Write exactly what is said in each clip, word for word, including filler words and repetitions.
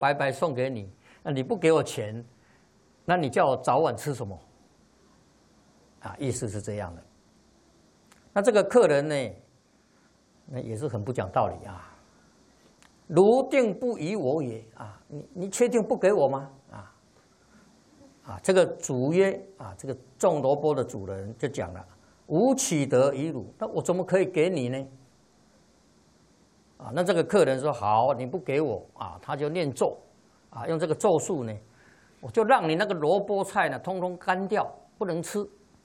白白送给你，那你不给我钱，那你叫我早晚吃什么？啊，意思是这样的。那这个客人呢，那也是很不讲道理啊。如定不与我也啊，你你确定不给我吗？啊啊，这个主曰啊，这个种萝卜的主人就讲了，无取得于汝，那我怎么可以给你呢？啊，那这个客人说好，你不给我啊，他就念咒啊，用这个咒术呢，我就让你那个萝卜菜呢，通通干掉，不能吃。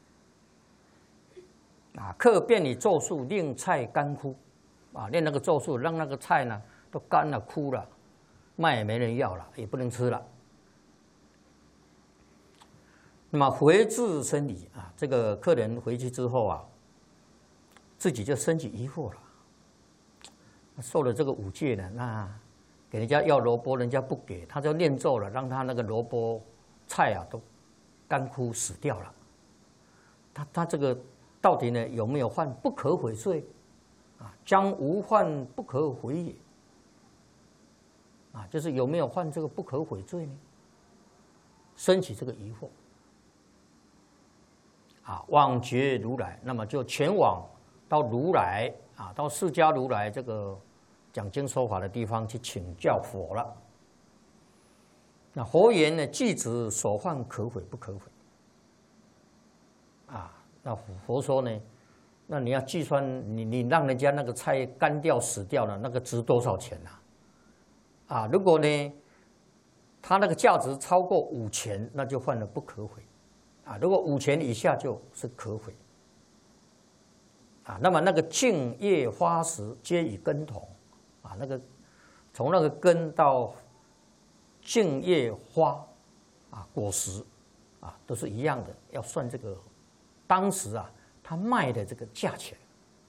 啊，客便以咒术令菜干枯，啊，念那个咒术，让那个菜呢都干了、枯了，卖也没人要了，也不能吃了。那么回至生理啊，这个客人回去之后啊，自己就升起疑惑了。受了这个五戒呢，那给人家要萝卜，人家不给，他就念咒了，让他那个萝卜菜啊都干枯死掉了。他他这个到底呢有没有犯不可悔罪？啊，将无犯不可悔也。啊，就是有没有犯这个不可悔罪呢？升起这个疑惑。啊，往诘如来，那么就前往到如来啊，到释迦如来这个讲经说法的地方去请教佛了。那佛言呢，既指所犯可悔不可悔？啊，那佛说呢，那你要计算你你让人家那个菜干掉死掉了，那个值多少钱啊？啊，如果呢，它那个价值超过五钱，那就犯了不可悔。啊，如果五钱以下就是可悔。啊，那么那个茎叶花实皆与根同，啊，那个从那个根到茎叶花，啊，果实，啊，都是一样的，要算这个当时啊他卖的这个价钱。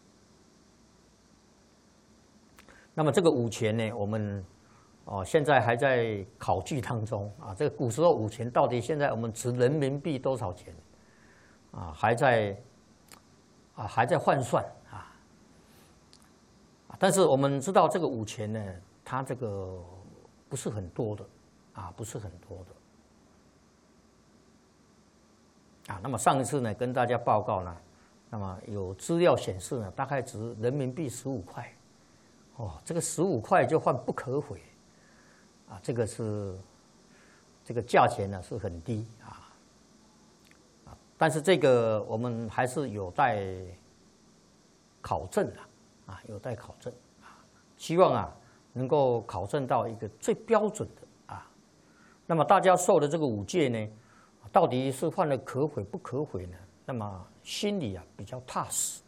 那么这个五钱呢，我们哦现在还在考据当中啊，这个古时候五钱到底现在我们值人民币多少钱啊，还在。啊，还在换算啊，但是我们知道这个五钱呢，它这个不是很多的，啊，不是很多的，啊，那么上一次呢跟大家报告呢，那么有资料显示呢，大概值人民币十五块，哦，这个十五块就换不可悔，啊，这个是这个价钱呢是很低啊。但是这个我们还是有待考证的啊，有待考证啊，希望啊能够考证到一个最标准的啊。那么大家受的这个五戒呢，到底是犯了可悔不可悔呢？那么心里啊比较踏实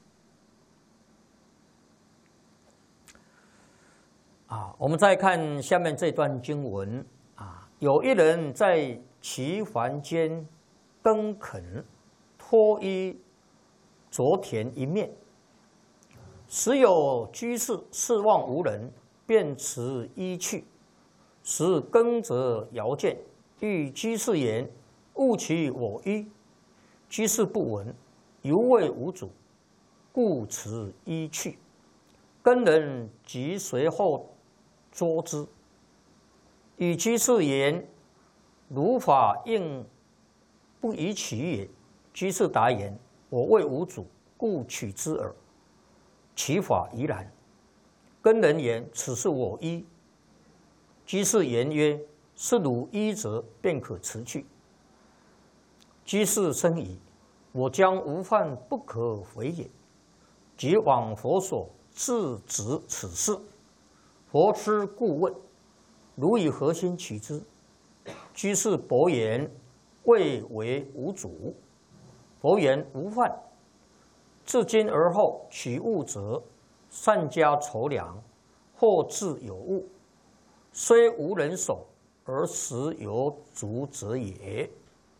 啊。我们再看下面这段经文啊，有一人在其房间耕垦。脱衣着田一面，时有居士视望无人，便持衣去。时耕者遥见，欲居士言：“勿取我衣。”居士不闻，犹谓无主，故持衣去。耕人即随后捉之，与居士言：“如法应不宜取也。”居士答言：“我谓无主，故取之耳。其法宜然。”耕人言：“此是我衣。”居士言曰：“是汝衣者，便可辞去。”居士深疑，我将无犯不可悔也。即往佛所自执此事。佛知故问：“汝以何心取之？”居士薄言：“谓为无主。”佛言：“无犯。自今而后取物者，善加筹量，或自有物，虽无人手，而实有足者也。”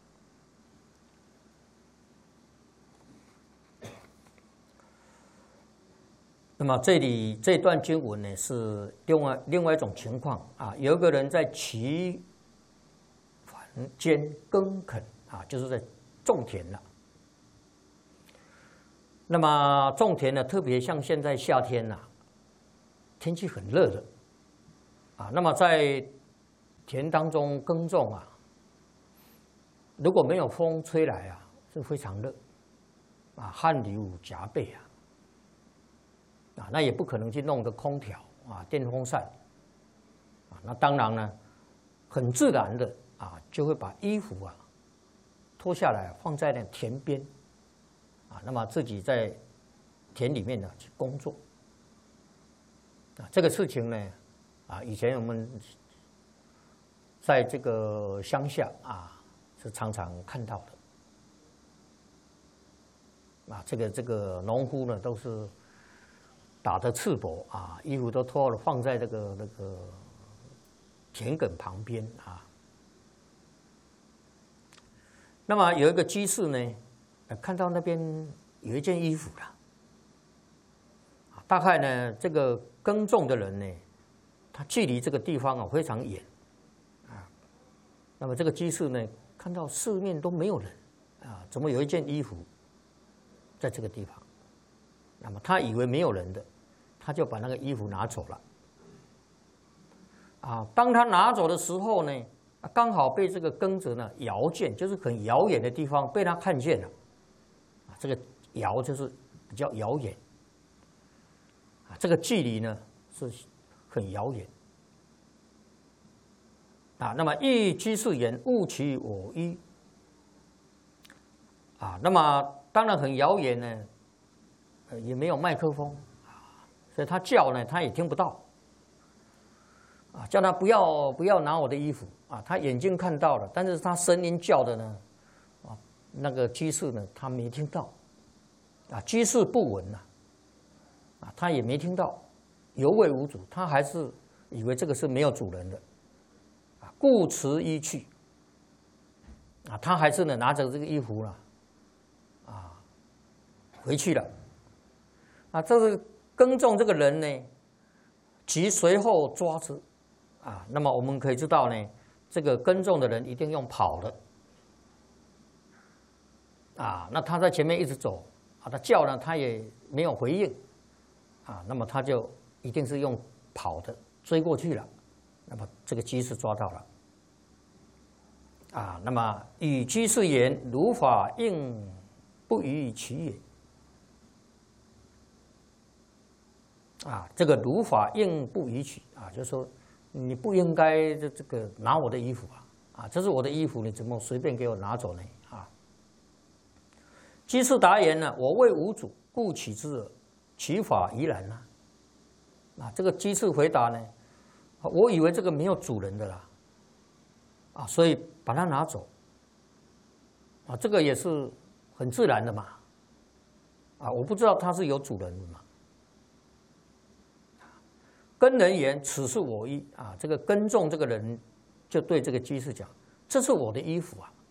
那么这里这段经文呢，是另外另外一种情况啊，有一个人在其房间耕垦啊，就是在种田了。那么种田呢，特别像现在夏天呐、啊，天气很热的，啊，那么在田当中耕种啊，如果没有风吹来啊，是非常热，啊，汗流浃背啊，啊，那也不可能去弄个空调啊、电风扇，啊，那当然呢，很自然的啊，就会把衣服啊脱下来放在那田边，啊，那么自己在田里面呢去工作，啊，这个事情呢，啊，以前我们在这个乡下啊是常常看到的，啊，这个这个农夫呢都是打着赤膊啊，衣服都脱了，放在这个那个田埂旁边啊。那么有一个居士呢，看到那边有一件衣服了，大概呢这个耕种的人呢，他距离这个地方啊非常远，啊，那么这个居士呢看到四面都没有人，啊，怎么有一件衣服在这个地方？那么他以为没有人的，他就把那个衣服拿走了。啊，当他拿走的时候呢，刚好被这个耕者呢遥见，就是很遥远的地方被他看见了。啊，这个遥就是比较遥远，啊，这个距离呢是很遥远。啊，那么欲居士言，勿取我衣。啊，那么当然很遥远呢。呃，也没有麦克风，啊，所以他叫呢，他也听不到，啊，叫他不要不要拿我的衣服，啊，他眼睛看到了，但是他声音叫的呢，啊，那个居士呢，他没听到，啊，居士不闻呐，啊，他也没听到，犹未无主，他还是以为这个是没有主人的，啊，故辞衣去，啊，他还是呢拿着这个衣服了，啊，回去了。啊，这是耕种这个人呢，即随后抓之，啊，那么我们可以知道呢，这个耕种的人一定用跑的，啊，那他在前面一直走，啊，他叫呢，他也没有回应，啊，那么他就一定是用跑的追过去了，那么这个居士抓到了，啊，那么与居士言，如法应不予取也。啊，这个如法应不予取啊，就是说你不应该这这个拿我的衣服啊，啊，这是我的衣服，你怎么随便给我拿走呢？啊，居士答言呢，我谓无主，故取之耳，取法宜然呐。啊，这个居士回答呢，我以为这个没有主人的啦，啊，所以把它拿走，啊，这个也是很自然的嘛，啊，我不知道它是有主人的嘛。耕人言：“此是我衣啊！”这个耕种这个人就对这个居士讲：“这是我的衣服啊！”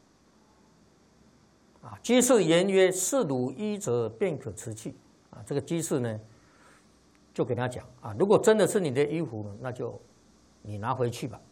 啊，居士言曰：“是汝衣者，便可辞去。”啊，这个居士呢，就给他讲啊，如果真的是你的衣服呢，那就你拿回去吧。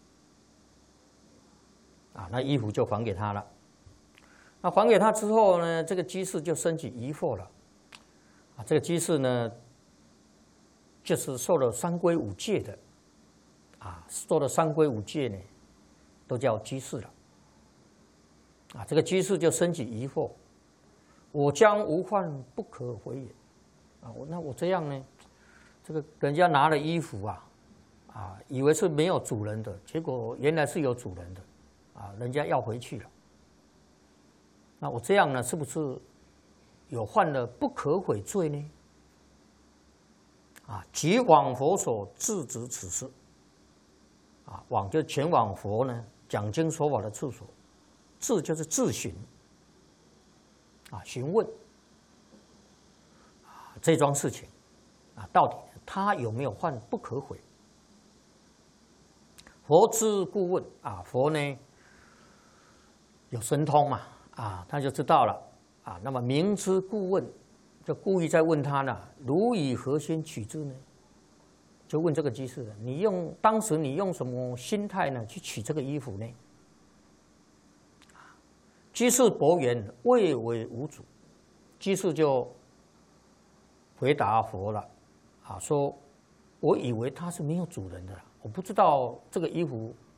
啊，那衣服就还给他了。那还给他之后呢，这个居士就升起疑惑了。啊，这个居士呢，就是受了三规五戒的，啊，受了三规五戒呢，都叫居士了。啊，这个居士就升起疑惑：我将无患不可回也。啊，我那我这样呢，这个人家拿了衣服啊，啊，以为是没有主人的，结果原来是有主人的，啊，人家要回去了。那我这样呢，是不是有犯了不可悔罪呢？啊，即往佛所制止此事。啊，往就前往佛呢讲经说法的处所，质就是质询，啊，询问，啊，这桩事情，啊，到底他有没有犯不可悔？佛知故问，啊，佛呢有神通嘛，啊，他就知道了，啊，那么明知故问。就故意在问他呢，如以何心取之呢？就问这个居士了，你用当时你用什么心态呢去取这个衣服呢？居士驳言：未为无主。居士就回答佛了，啊，说我以为他是没有主人的，我不知道这个衣服